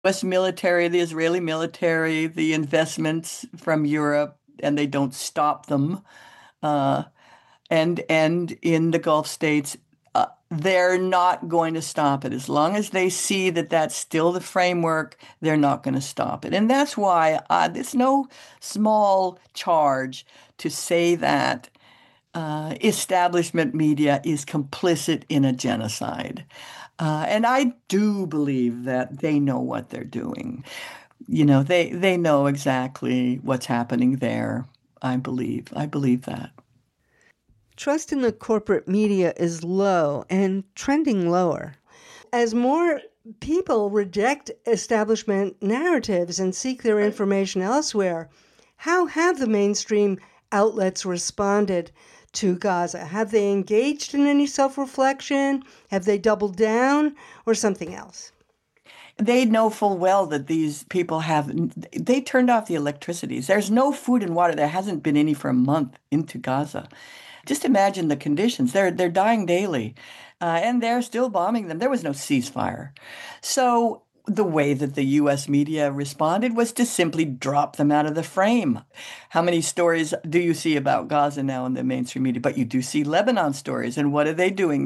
U.S. military, the Israeli military, the investments from Europe, and they don't stop them. Uh, and in the Gulf states, they're not going to stop it. As long as they see that that's still the framework, they're not going to stop it. And that's why it's no small charge to say that establishment media is complicit in a genocide. And I do believe that they know what they're doing. They know exactly what's happening there. I believe that. Trust in the corporate media is low and trending lower. As more people reject establishment narratives and seek their information elsewhere, how have the mainstream outlets responded to Gaza? Have they engaged in any self-reflection? Have they doubled down or something else? They know full well that these people they turned off the electricities. There's no food and water. There hasn't been any for a month into Gaza. Just imagine the conditions. They're dying daily, and they're still bombing them. There was no ceasefire. So the way that the U.S. media responded was to simply drop them out of the frame. How many stories do you see about Gaza now in the mainstream media? But you do see Lebanon stories, and what are they doing?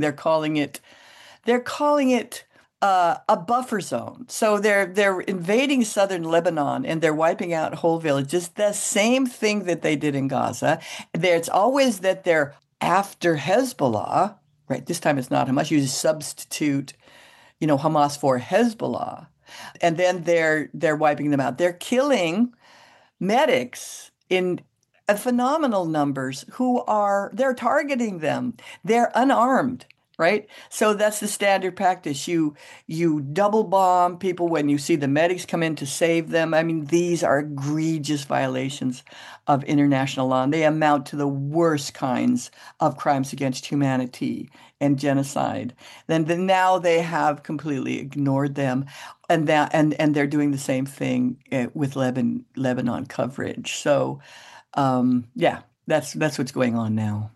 They're calling it a buffer zone. So they're invading southern Lebanon and they're wiping out whole villages. The same thing that they did in Gaza. It's always that they're after Hezbollah, right? This time it's not Hamas. You substitute, Hamas for Hezbollah, and then they're wiping them out. They're killing medics in phenomenal numbers they're targeting them. They're unarmed, right? So that's the standard practice. You double bomb people when you see the medics come in to save them. I mean, these are egregious violations of international law, and they amount to the worst kinds of crimes against humanity and genocide. Then now they have completely ignored them, and they're doing the same thing with Lebanon coverage. So, yeah, that's what's going on now.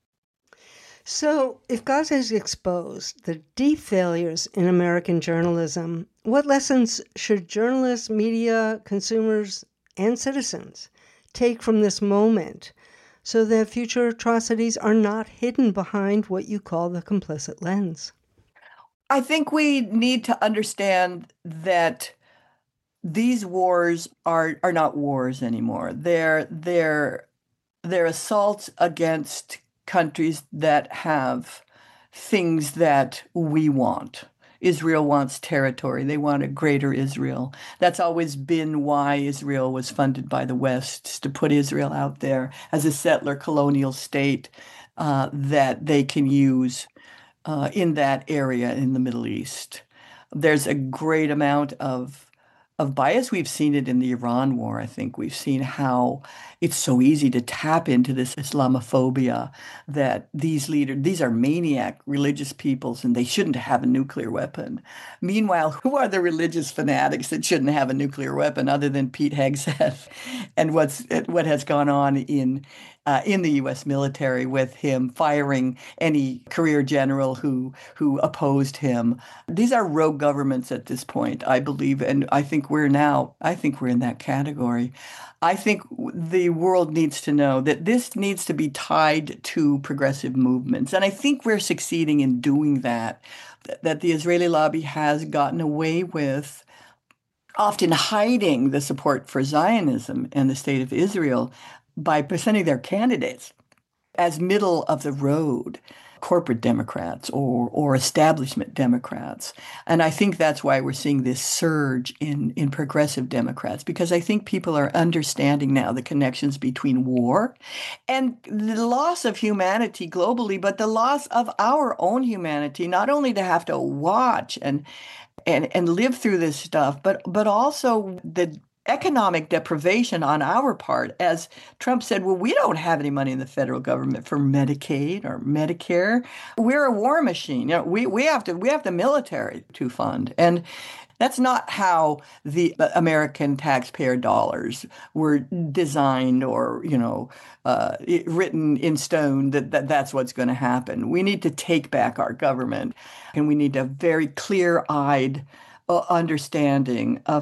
So, if Gaza has exposed the deep failures in American journalism, what lessons should journalists, media, consumers, and citizens take from this moment so that future atrocities are not hidden behind what you call the complicit lens? I think we need to understand that these wars are not wars anymore. They're assaults against countries that have things that we want. Israel wants territory. They want a greater Israel. That's always been why Israel was funded by the West, to put Israel out there as a settler colonial state that they can use in that area in the Middle East. There's a great amount of bias. We've seen it in the Iran war. I think we've seen how it's so easy to tap into this Islamophobia that these are maniac religious peoples and they shouldn't have a nuclear weapon. Meanwhile, who are the religious fanatics that shouldn't have a nuclear weapon other than Pete Hegseth and what has gone on in the U.S. military with him firing any career general who opposed him. These are rogue governments at this point, I believe, and I think we're in that category. I think the world needs to know that this needs to be tied to progressive movements, and I think we're succeeding in doing that. That the Israeli lobby has gotten away with often hiding the support for Zionism and the state of Israel by presenting their candidates as middle of the road corporate Democrats or establishment Democrats. And I think that's why we're seeing this surge in progressive Democrats, because I think people are understanding now the connections between war and the loss of humanity globally, but the loss of our own humanity, not only to have to watch and live through this stuff, but also the economic deprivation on our part. As Trump said, well, we don't have any money in the federal government for Medicaid or Medicare. We're a war machine. We have the military to fund. And that's not how the American taxpayer dollars were designed or, written in stone that's what's going to happen. We need to take back our government, and we need a very clear-eyed understanding of